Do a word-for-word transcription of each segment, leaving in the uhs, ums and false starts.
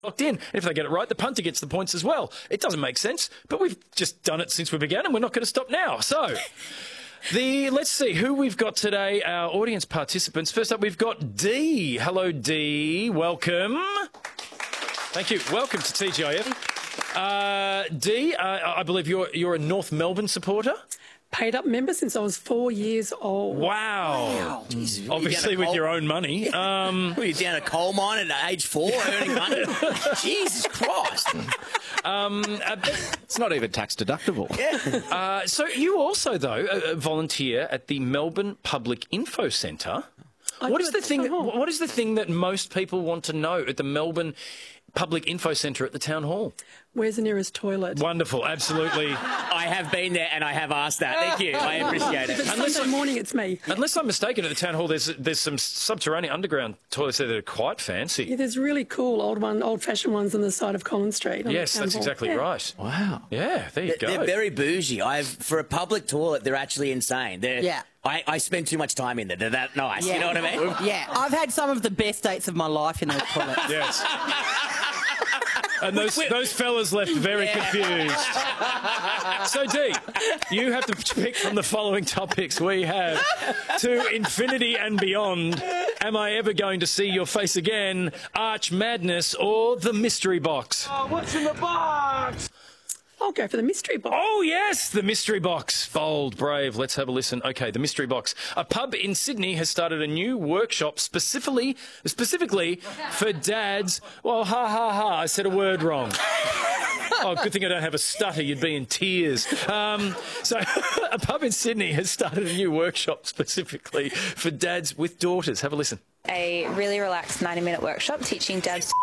locked in. And if they get it right, the punter gets the points as well. It doesn't make sense, but we've just done it since we began and we're not going to stop now. So, the let's see who we've got today, our audience participants. First up, we've got Dee. Hello, Dee. Welcome. Thank you. Welcome to T G I F. Uh, Dee, uh, I believe you're, you're a North Melbourne supporter? Paid up member since I was four years old. Wow. Wow. Jeez, Obviously with coal... your own money. Um, Were you down a coal mine at age four earning money? Jesus Christ. Um, uh, it's not even tax deductible. Yeah. Uh, so you also, though, uh, volunteer at the Melbourne Public Info Centre. What is the thing? That, what is the thing that most people want to know at the Melbourne Public Info Centre at the Town Hall? Where's the nearest toilet? Wonderful, absolutely. I have been there and I have asked that. Thank you. I appreciate it. If it's Unless Sunday I- morning, it's me. Unless I'm mistaken, at the Town Hall, there's there's some subterranean underground toilets there that are quite fancy. Yeah, there's really cool old one, old-fashioned ones on the side of Collins Street. on Yes, the Town that's Hall. exactly Yeah. right. Wow. Yeah, there you They're, go. they're very bougie. I've for a public toilet, they're actually insane. They're, Yeah. I, I spend too much time in there. They're that nice. Yeah. You know what I mean? Yeah, I've had some of the best dates of my life in those toilets. Yes. And those those fellas left very confused. So, Dee, you have to pick from the following topics we have. To infinity and beyond, am I ever going to see your face again, Arch Madness, or the Mystery Box? Oh, what's in the box? I'll go for the mystery box. Oh, yes, the Mystery Box. Bold, brave. Let's have a listen. Okay, the Mystery Box. A pub in Sydney has started a new workshop specifically, specifically for dads. Well, ha, ha, ha, I said a word wrong. Oh, good thing I don't have a stutter. You'd be in tears. Um, so, a pub in Sydney has started a new workshop specifically for dads with daughters. Have a listen. A really relaxed ninety minute workshop teaching dads.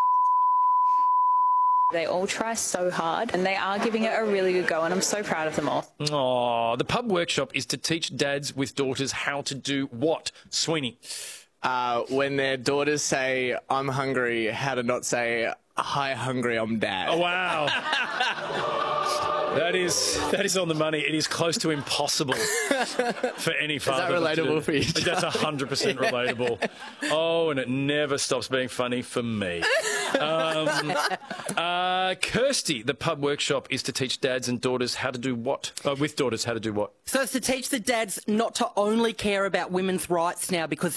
They all try so hard and they are giving it a really good go and I'm so proud of them all. Oh, the pub workshop is to teach dads with daughters how to do what, Sweeney? Uh, when their daughters say, I'm hungry, how to not say, hi, hungry, I'm dad. Oh, wow. That is that is on the money. It is close to impossible for any father. Is that relatable to do. for you? That's one hundred percent relatable. Oh, and it never stops being funny for me. Um, uh, Kirsty, the pub workshop is to teach dads and daughters how to do what? Uh, with daughters, how to do what? So it's to teach the dads not to only care about women's rights now, because